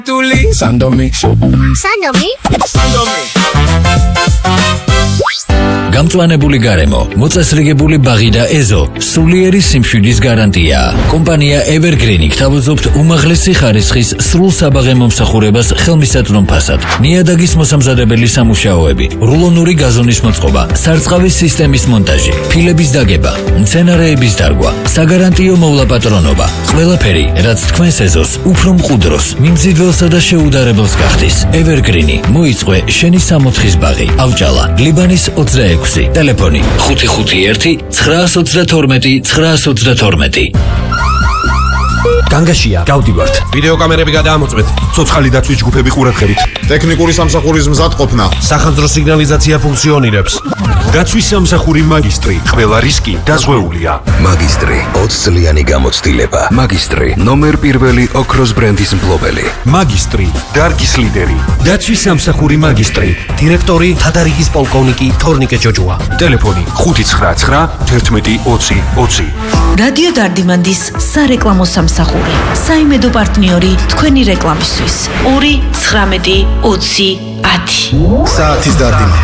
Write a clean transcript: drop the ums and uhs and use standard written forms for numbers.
Sandomi. გამწვანებული გარემო, მოწესრიგებული ბაღი და ეზო, სულიერი სიმშვიდის გარანტია. კომპანია Evergreen გთავაზობთ უმაღლესი ხარისხის სრულ საბაღე მომსახურებას ხელმისაწვდომ ფასად. ნიადაგის მოსამზადებელი სამუშაოები, რულონური გაზონის მოწყობა, სარწყავის სისტემის მონტაჟი, ფილების დაგება, მცენარეების დარგვა, საგარანტიო მოვლაპატრონობა. ყველაფერი, რაც თქვენს ეზოს უფრო მყუდროს, მიმზიდველსა და შეუდარებელს გახდის. Evergreen მოიწყვე შენი 64-ის ბაღი. ავჭალა, ლიბანის 26. Ტელეფონი 551 922 922. განგაშია, გავდივართ. ვიდეო კამერები გადაამოწმეთ. ცოცხალი დაცვის ჯგუფები ყურადღებით. ტექნიკური სამსახურის მზადყოფნა. სახანძრო სიგნალიზაცია ფუნქციონირებს. დაცვის სამსახური მაგისტრი. ყველა რისკი დაზღვეულია. მაგისტრი 20 წლიანი გამოცდილება. მაგისტრი ნომერ პირველი ოქროს ბრენდის მფლობელი. მაგისტრი დარგის ლიდერი. დაცვის სამსახური მაგისტრი. დირექტორი თადარიგის პოლკოვნიკი თორნიკე ჯოჯუა. ტელეფონი 599 11 20 20. რადიო დარდიმანდის სარეკლამო სამსახური. საიმედო პარტნიორი თქვენი რეკლამისთვის 2 19 20 10. საათის დარდიმი.